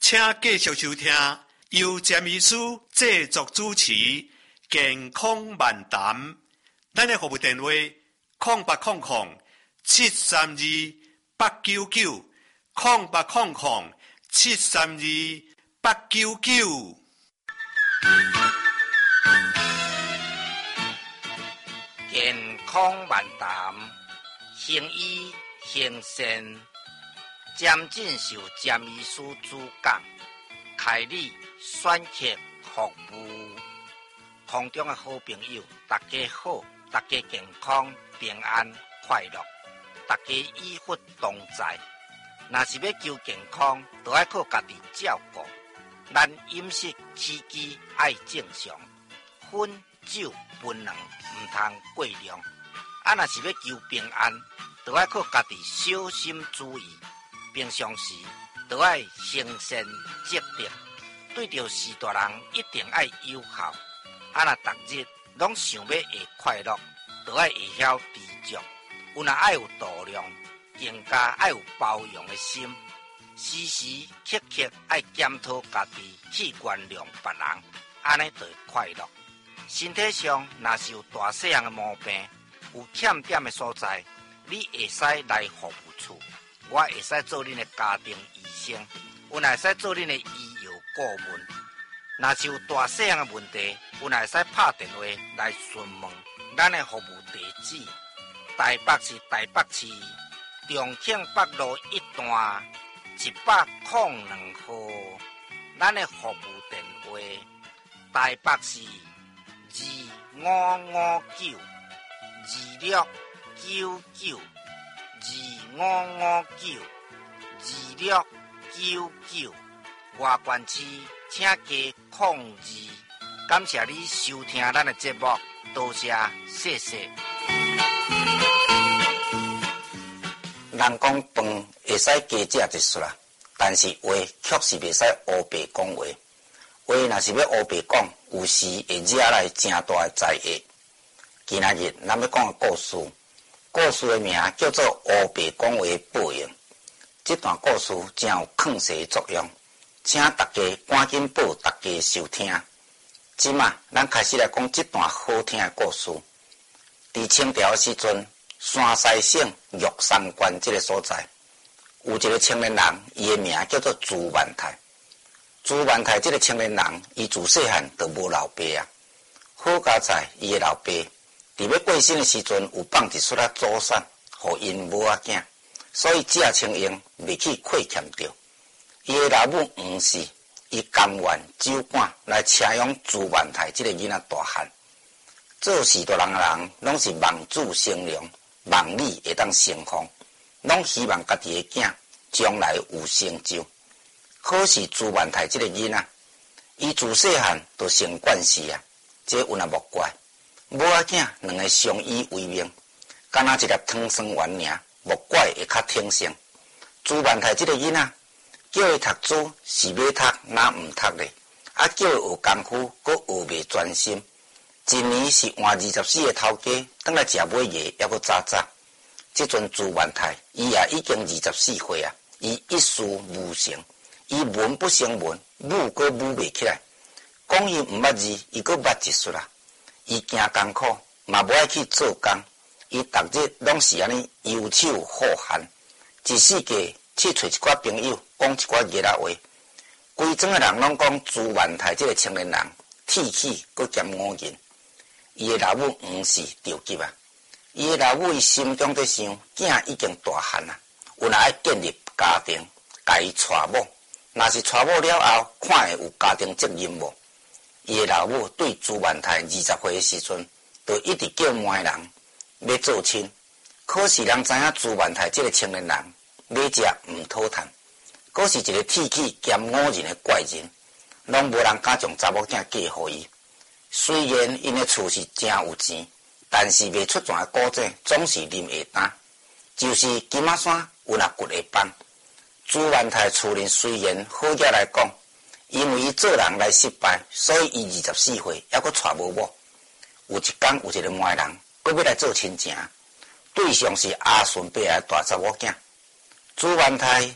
请继续收听由詹医师制作主持《健康漫谈》。咱的服务电话0800-732-899，0800-732-899。 健康漫谈，行医行善，詹进修詹医师主讲，开立选客服务。空中的好朋友，大家好，大家健康平安快乐，大家医福同在。若是要求健康，就要靠家己照顾。咱饮食起居爱正常，烟酒槟榔唔通过量。若是要求平安，就要靠家己小心注意。平常时就要行善积德，对着事大人一定要友好。若逐日拢想要会快乐，就要会晓知足。有若爱有度量，更加爱有包容的心。时时刻刻爱检讨家己去原谅别人，安尼就会快乐。身体上若是有大细项的毛病，有欠点的所在，你会使来服务处，我会使做恁的家庭医生，有若会使做恁的医药顾问。若是有大细项的问题，有若会使拍电话来询问。咱的服务地址：台北市台北市重庆北路一段102号。咱的服务电话：台北市2559，2559，2559，外县市请加02。感谢你收听咱的节目，多谢，谢谢。人讲饭会使加食一丝啦，但是话确实袂使乌白讲话。话若是要乌白讲，有时会惹来正大的灾厄。今仔日咱要讲的故事，故事的名叫做《乌白讲话报应》。这段故事真有劝世的作用，请大家赶紧报大家收听。即马咱开始来讲这段好听的故事。伫清朝的时阵，山西省玉山县这个所在，有一个青年人，伊的名叫做朱万泰。朱万泰这个青年人，伊自细汉就无老爸啊。好佳在伊的老爸伫要过身的时阵，有放一撮祖产，互因母仔囝，所以谢清英未去亏欠着。伊的老母黄氏，伊甘愿酒馆来请养朱万泰这个囡仔大汉。做事大人的人，拢是望子成龙，望你会当成功，拢希望家己的囝将来有成就。可是朱万泰这个囡仔，伊自细汉就生惯势啊，这有哪莫怪。母仔囝两个相依为命，敢若一粒汤酸丸尔，莫怪会较挺性。朱万泰这个囡仔，叫伊读书是要读，哪唔读咧？啊，叫伊学功夫，阁学袂专心。一年是换24个头家，等来食尾夜，还阁早早。这阵朱万泰，伊也已经24岁啊，伊一事无成，伊文不成文，武阁武袂起来。讲伊唔捌字，伊阁捌一术啦。伊惊艰苦，嘛无爱去做工，伊逐日拢是安尼游手好闲，一世界去找一寡朋友，讲一寡热闹话。规庄的人拢讲朱万泰这个青年人，铁气阁兼五人。伊的老母黄氏着急啊！伊的老母伊心中在想，囝已经大汉啦，有哪爱建立家庭，家己娶某。若是娶某了后，看会有家庭责任无？伊的老母对朱万泰20岁的时阵，就一直叫骂人要做亲。可是人知影朱万泰这个青年人要食唔讨趁，阁是一个铁气兼五人的怪人，拢无人敢将查某囝嫁互伊。虽然因的厝是真有钱，但是未出传的古井总是啉下单，就是金仔山有若骨会崩。朱万泰厝人虽然好野来讲，因为伊做人来失败，所以伊24岁还阁娶无某。有一天有一个骂人，阁要来做亲情，对象是阿顺伯的大查某囝。朱万泰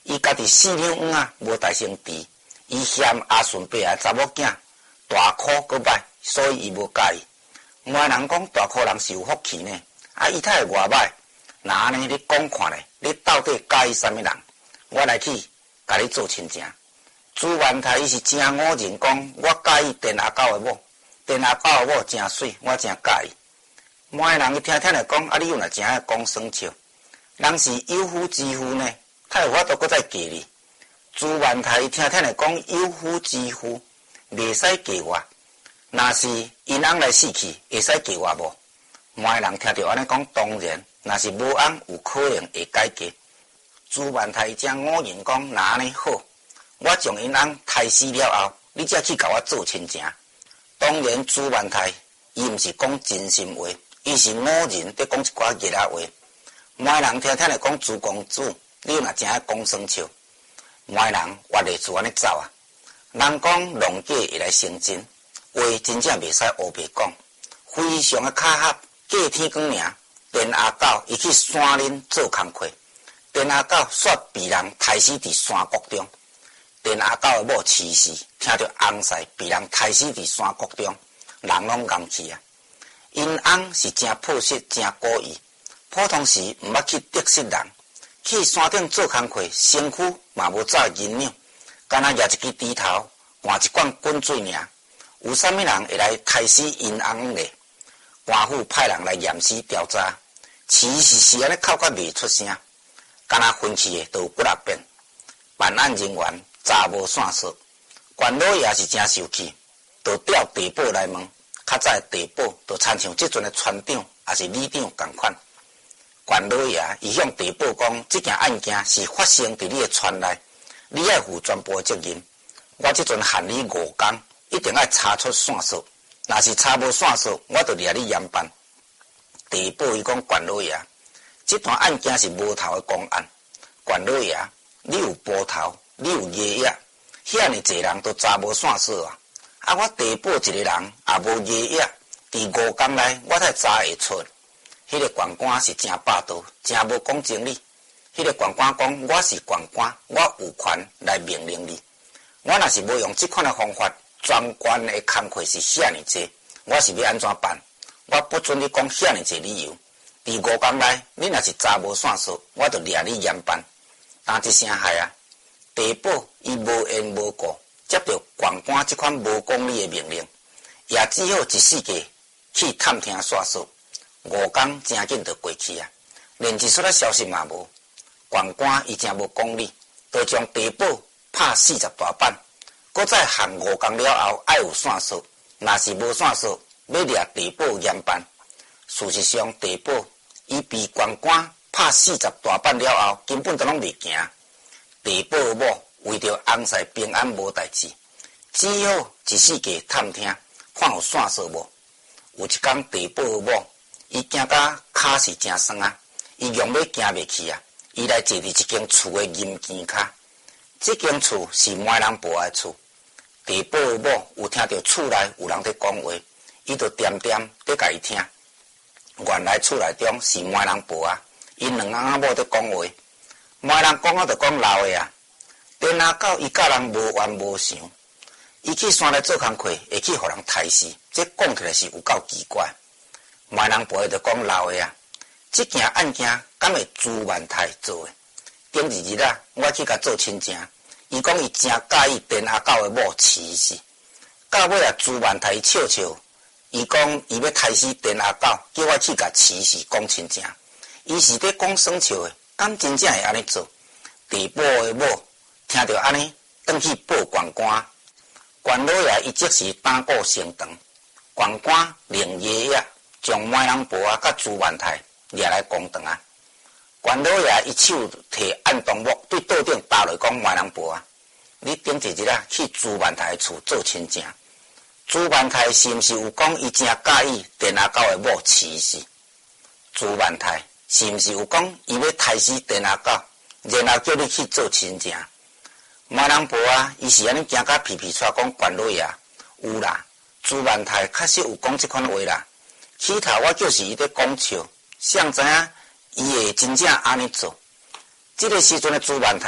伊家己4两碗啊，无大成猪，伊嫌阿顺伯啊查某囝大箍佫歹，所以伊无介意。外人讲大箍人是有福气呢，啊，伊太外歹。那安尼你讲看咧，你到底介意啥物人？我来去甲你做亲情。朱万泰伊是真五人讲，我介意电阿狗的某，电阿狗的某真水，我真介意。每个人伊听听来讲，啊，你有若真爱讲耍笑，人是有夫之妇呢，他有法度搁再嫁你。朱万泰伊听听来讲，有夫之妇袂使嫁我，若是因翁来死去，会使嫁我无？每个人听到安尼讲，当然，若是无翁，有可能会改嫁。朱万泰伊将五人讲，若安尼好。我将因翁杀死了后，你才去甲我做亲情。当然，朱万泰伊毋是讲真心话，伊是五人在讲一寡热仔话。每个人听听来讲，朱公主，你若真爱讲耍笑，每个人活袂住安尼走啊。人讲弄假会来成真，话真正袂使黑白讲，非常的巧合。过天光尔，电阿狗伊去山林做工课，电阿狗煞被人杀死伫山谷中。电阿狗的某痴死，听到翁婿被人杀死伫山谷中，人拢硬去啊！因翁是真朴实、真故意，普通时毋捌去得失人，去山顶做工课，身躯嘛无早银两，干那举一支猪头，换一罐滚水尔。有啥物人会来杀死因翁呢？官府派人来验尸调查，痴是安尼哭甲袂出声，干那分气的都有几啊遍。办案人员查无线索，关老爷是真受气，就调地保来问。较早地保就参像即阵的村长也是里长同款。关老爷伊向地保讲，即件案件是发生伫你的村内，你爱负全部的责任。我即阵限你5天，一定要查出线索。若是查无线索，我就掠你严办。地保伊讲，关老爷，即段案件是无头的公案。关老爷，你有波头，你有爷爷，遐尼济人都查无线索啊！啊，我地保一个人也无爷爷，伫5天内我才查会出。迄个县官是真霸道，真无讲情理。迄个县官讲，我是县官，我有权来命令你。我若是无用即款的方法，专官的工课是遐尼济，我是要安怎办？我不准你讲遐尼济理由。伫5天内，你若是查无线索，我就掠你严办。但一声害啊！地保伊无缘无故接到县官即款无公理的命令，也只好一世界去探听线索。5天真紧就过去啊，连一撮仔消息嘛无。县官伊真无公理，就将地保拍40大板，搁再限5天了后爱有线索，若是无线索，要掠地保严办。事实上，地保伊被县官拍40大板了后，根本都拢袂行。地保某为着翁婿平安无代志，只好一世界探听，看有线索无。有一天，地保某伊行到骹是真酸啊，伊用要行袂去啊，伊来坐伫一间厝的阴间骹。这间厝是媒人婆的厝。地保某有听到厝内有人在讲话，伊就点点在甲伊听。原来厝内中是媒人婆啊，因两翁仔某在讲话。媒人讲啊，就讲老的啊，电阿狗伊甲人无冤无想，伊去山内做工课，会去互人杀死，这讲起来是有够奇怪。媒人婆就讲老的啊，这件案件敢会朱万泰做的？顶一日啊，我去甲做亲情，伊讲伊真介意电阿狗的某痴死，到尾啊朱万泰笑笑，伊讲伊要杀死电阿狗，叫我去甲痴死讲亲情，伊是在讲耍笑的。敢真正会安尼做？地保的某听到安尼，转去报县官。县老爷伊即时胆固升堂，县官令爷爷将媒人婆啊甲朱万泰掠来公堂啊。县老爷伊手摕暗筒木对桌顶打落讲：媒人婆啊，你顶一日啊去朱万泰厝做亲情，朱万泰是毋是有讲伊真介意电阿狗的某痴死？朱万泰是毋是有讲伊要杀死电阿狗，然后叫你去做亲情？媒人婆啊，伊是安尼行甲皮皮出讲关老爷，有啦，朱万泰确实有讲即款话啦。起头我就是伊在讲笑，谁知影伊会真正安尼做？这个时阵的朱万泰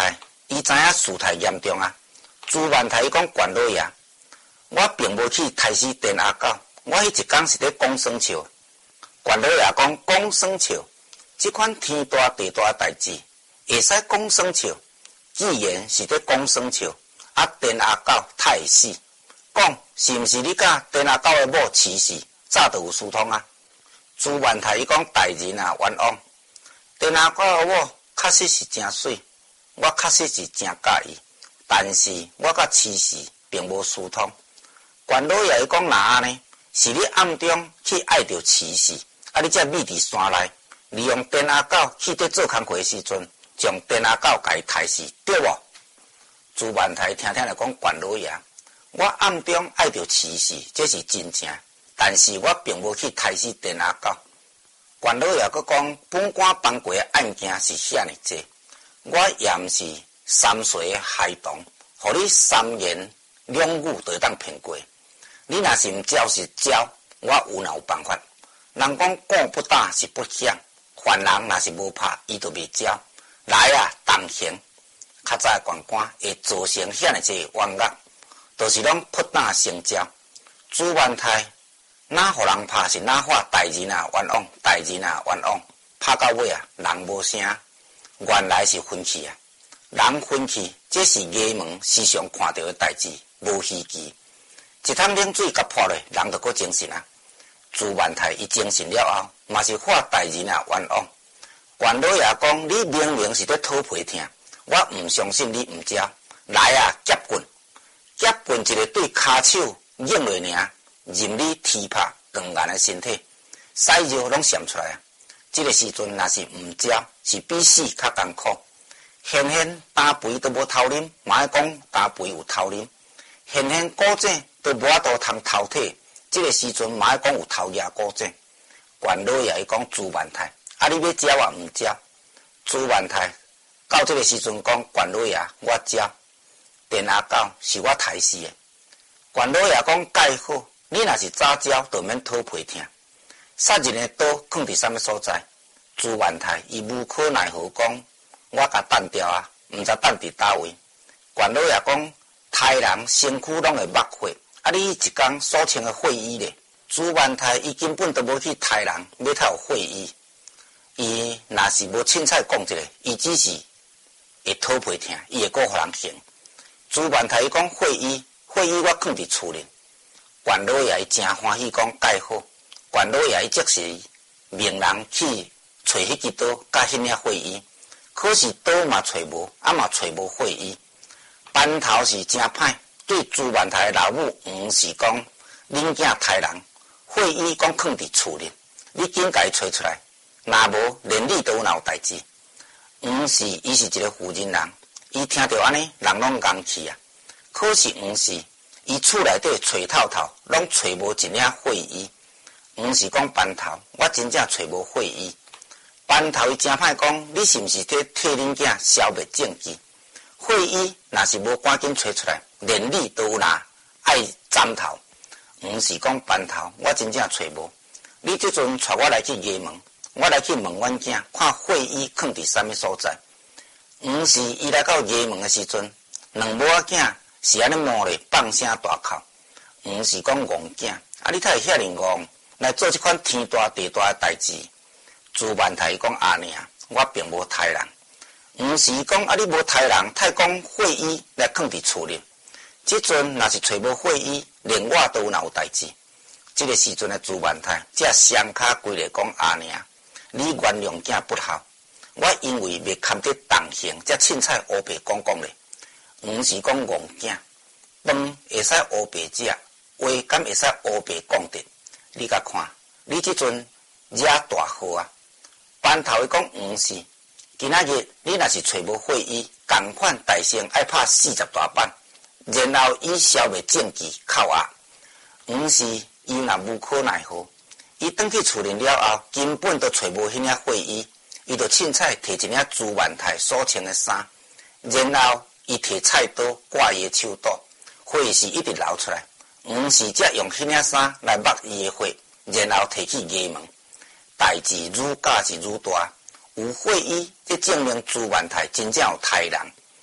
伊知影事态严重啊。朱万泰讲管老爷，我并无去杀死陈阿狗，我迄一天是咧讲耍笑。管老爷讲讲耍笑，即款天大地大代志，会使讲耍笑。既然是咧讲耍笑，啊陈阿狗太死，讲是毋是你甲陈阿狗的某饲死，早就有疏通啊？朱万泰伊讲大人啊冤枉，陈阿狗的某确实是真水，我确实是真介意，但是我甲饲死并无疏通。管老爷伊讲哪安尼？是你暗中去爱着饲死，啊你才秘伫山内，利用陈阿狗去伫做工课的时阵，将陈阿狗甲伊杀死，对无？朱万泰听听来讲管老爷，我暗中爱着饲死，这是真正，但是我并无去杀死陈阿狗。管老爷佫讲，本官办过的案件是遐尼济，我也毋是3岁的孩童，互你3言2语就会当骗过。你若是毋招是招，我有哪有办法？人讲过不打是不响，犯人若是无拍，伊就袂招。来啊，当刑！较早官官会造成遐尼济冤案，都是拢不打成招。朱万泰哪互人拍是哪话大人啊冤枉，大人啊冤枉，拍到尾啊人无声，原来是分气啊！人分气，这是衙门时常看到的代志，无稀奇。一桶冷水甲泼落，人就搁精神啊！朱万泰伊精神了后，嘛是话大人啊冤枉。管老爷讲，你明明是咧讨皮听，我毋相信你毋招。来啊，夹棍！夹棍一个对骹手硬落尔，任你踢拍光硬的身体，屎尿拢闪出来啊！这个时阵若是毋招，是比死较艰苦。现打肥都无偷啉，嘛爱讲打肥有偷啉。现古井都无法度通偷体，这个时阵嘛爱讲有偷野古井。管老爷伊讲朱万泰，啊你要招啊毋招？朱万泰到这个时阵讲管老爷，我招。陈阿狗是我杀死的。管老爷讲介好，你若是早招，就免讨皮听。杀人的刀放伫啥物所在？朱万泰伊无可奈何讲，我甲等掉啊，毋知等伫倒位。管老爷讲，杀人身躯拢会抹血，啊你一天所穿的血衣咧？朱万泰伊根本都无去杀人，要他有血衣。伊若是无凊彩讲一个，伊只是会讨皮听，伊会搁互人行。朱万泰伊讲血衣我放伫厝里。管老爷伊真欢喜讲介好，管老爷伊即时命人去找迄支刀甲迄领血衣，可是刀嘛找无，嘛找无血衣。班头是真歹，对朱万泰的老母黄是讲恁囝杀人，血衣讲放伫厝里，你紧甲伊找出来，若无连你都有代志。黄是伊是一个妇人人，伊听到安尼，人拢硬气啊。可是黄是伊厝内底找透透，拢找无一领血衣。黄是讲班头，我真正找无血衣。班头伊真歹讲，你是毋是在替恁囝消灭证据？血衣若是无赶紧找出来，连你都有爱斩头。黄是讲班头，我真正找无。你即阵带我来去衙门，我来去问阮囝，看血衣放伫啥物所在。黄是伊来到衙门的时阵，两母仔囝是安尼骂咧，放声大哭。黄是讲戆囝，你才会遐尼戆来做即款天大地大的代志。朱万泰讲阿娘，我并无杀人。黄是讲你无杀人，太讲血衣来放伫厝里。即阵若是找无血衣，连我都有代志。这个时阵的朱万泰才双脚跪咧讲阿娘，你原谅囝不孝，我因为未堪得当刑，才凊彩乌白讲咧。黄是讲戆囝，饭会使乌白食，话敢会使乌白讲的？你甲看，你即阵惹大祸啊！班头伊讲黄是，今仔日你若是找无血衣，共款大声爱拍40大板，然后以消灭证据扣押。黄是伊若无可奈何，伊转去厝里了后，根本都找无迄领血衣，伊就凊彩摕一领朱万泰所穿的衫，然后伊摕菜刀挂伊的手肚，血是一直流出来。黄是则用迄领衫来抹伊的血，然后摕去衙门。代志愈假是愈大，有血衣，这证明朱万泰真正有杀人。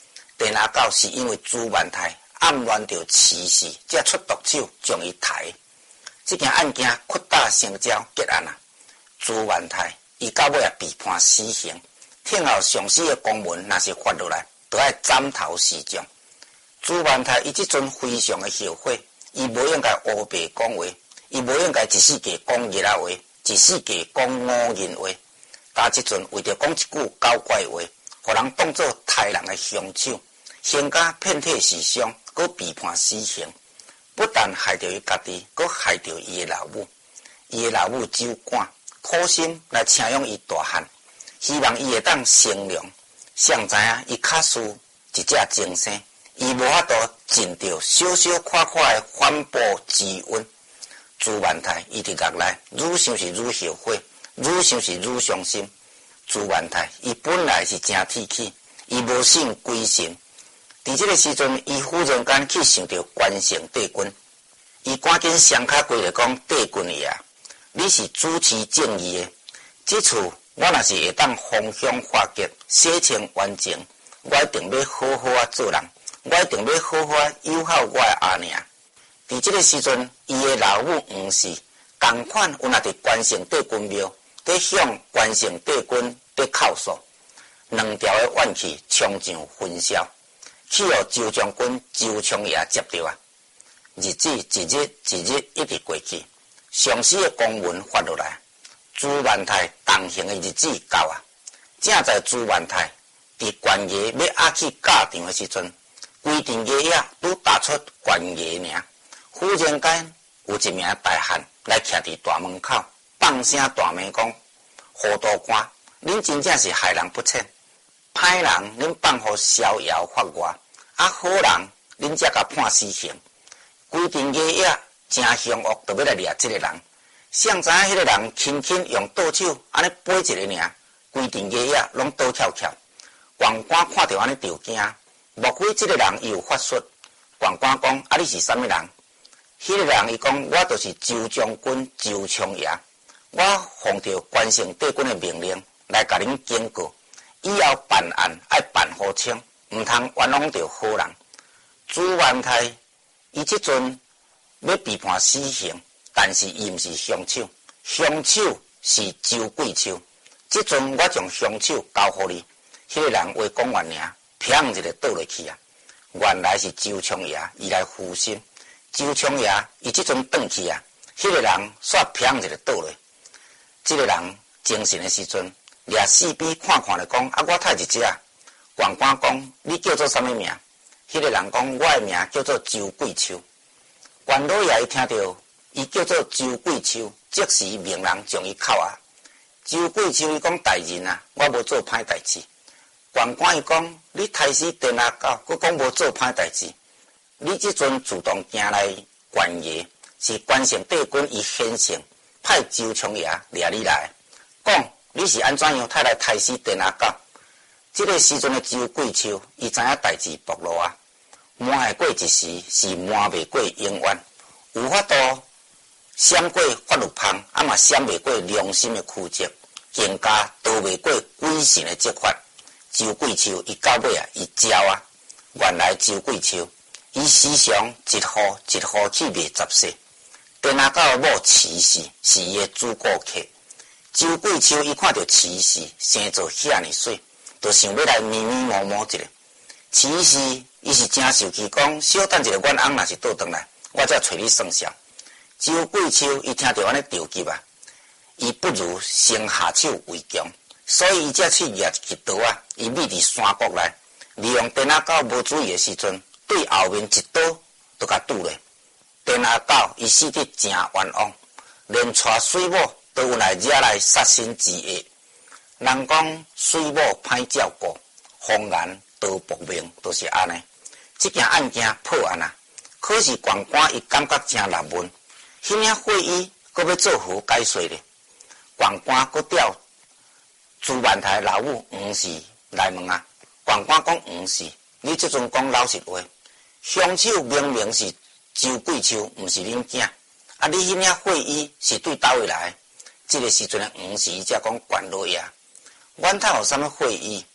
陈阿狗是因为朱万泰暗恋着慈氏，才出毒手将伊杀。这件案件扩大成交结案啊！朱万泰伊到尾也被判死刑，听候上司的公文若是发落来，都要斩头示众。朱万泰伊即阵非常的后悔，伊无应该乌白讲话，伊无应该一世界讲热啊话，一世界讲误人话。但即阵为着讲一句搞怪话，互人当作杀人的凶手，身家遍体是伤，搁被判死刑。不但害着伊家己，搁害着伊的老母。伊的老母周管苦心来请养伊大汉，希望伊会当成良。谁知影伊卡输一只精生，伊无法度尽着小小块块的反哺之恩。朱万泰伊伫狱内，愈想是愈后悔，愈想是愈伤心。朱万泰伊本来是真铁齿，伊无信鬼神。伫这个时阵，伊忽然间去想到关圣帝君，伊赶紧双脚跪来讲：帝君爷，你是主持正义的，这次我若是会当芳香化结，洗清完净，我一定要好好啊做人，我一定要好好啊友好我的阿娘。伫这个时阵，伊的老母黄氏同款有那伫关圣帝君庙，在向关圣帝君在哭诉，两条的怨气冲上云霄。去互周将军周昌爷接到啊！日子一日一直过去，上司的公文发落来，朱万泰当刑的日子到啊！正在朱万泰伫官爷要押去教场的时阵，规定爷爷拄打出官爷名，忽然间有一名大汉来徛伫大门口，放声大骂讲：糊涂官，恁真正是害人不浅，歹人恁放互逍遥法外。好人，恁才甲判死刑。规定爷爷真凶恶，就要来掠这个人。谁知影迄个人轻轻用倒手安尼背一个尔，规定爷爷拢倒跳跳。官官看到安尼就惊，莫非这个人伊有法术？官官讲：啊，你是啥物人？迄个人伊讲：我就是周将军周昌爷，我奉着关圣帝君的命令来甲恁警告，以后办案爱办好清。毋通冤枉着好人。朱万泰伊即阵要被判死刑，但是伊毋是凶手，凶手是周桂秋。即阵我将凶手交互你，迄个人话讲完尔，砰一个倒落去啊！原来是周昌爷伊来负心。周昌爷伊即阵转去啊，迄个人煞砰一个倒落。即个人精神的时阵，掠四边看看来讲：啊，我太一只啊！官官讲：你叫做啥物名？迄个人讲：我的名叫做周桂秋。官老爷伊听到伊叫做周桂秋，即时命人将伊扣啊。周桂秋伊讲：大人啊，我无做歹代志。官官伊讲：你杀死陈阿狗，佮讲无做歹代志。你即阵主动行来官爷，是关圣帝君伊显圣派周昌爷掠你来，讲你是安怎样太来杀死陈阿狗？这个时阵的周桂秋，伊知影代志暴露啊，瞒会过一时，是瞒袂过永远。有法度闪过法律旁，啊嘛闪袂过良心的曲折，更加逃袂过鬼神的责罚。周桂秋伊到尾啊，伊招啊，原来周桂秋伊时常一户一户去卖杂碎。陈阿狗某慈氏是伊的主顾客，周桂秋伊看到慈氏生做遐尼水。就想要来咪咪摸摸一个，其实伊是真受气，讲小等一个，阮翁若是倒转来，我才找你算账。周桂秋伊听到安尼着急啊，伊不如先下手为强，所以伊才去掠一支刀啊，伊秘伫山谷内，利用陈阿狗无注意的时阵，对后面一刀就甲拄咧。陈阿狗伊死得真冤枉，连带水母都有来惹来杀身之恶。人讲水母歹照顾，风言刀薄命，都是安尼。这件案件破案啊，可是官官伊感觉真纳闷，迄领会议阁要做何解说咧？官官阁调朱万泰老母黄氏来问啊，官官讲黄氏，你即阵讲老实话，凶手明明是周桂秋，毋是恁囝，啊，你迄领会议是对倒位来？这个时阵的黄氏才讲官老爷。阮头有啥物会议？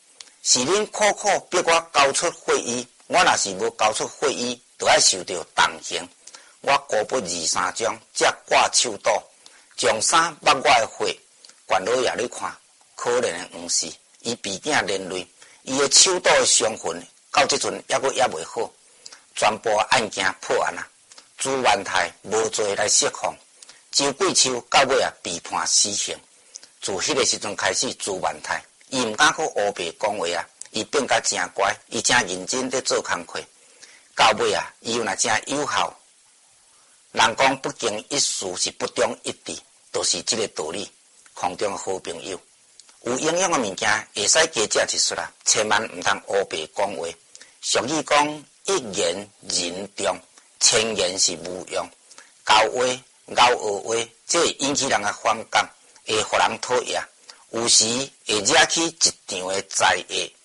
是恁苦苦逼我交出血衣，我若是无交出血衣，就要受到重刑。我古不2-3章，才挂手刀，将衫抹我的血。管老爷，你看，可怜的黄氏，伊鼻囝连累，伊的手刀的伤痕，到即阵还阁也袂好。全部案件破案啊！朱元泰无罪来释放，周桂秋到尾啊被判死刑。自迄个时阵开始，朱元泰伊毋敢去乌白讲话啊，伊变甲真乖，伊真认真在做工课。到尾啊，伊又若真有效。人讲不经一事是不忠一智，就是即个道理。空中的好朋友，有营养的物件会使加食一撮啦，千万毋通乌白讲话。俗语讲一言人忠，千言是无用。交话、咬学话，这会引起人的反感，会互人讨厌，有时会惹起一场的灾厄。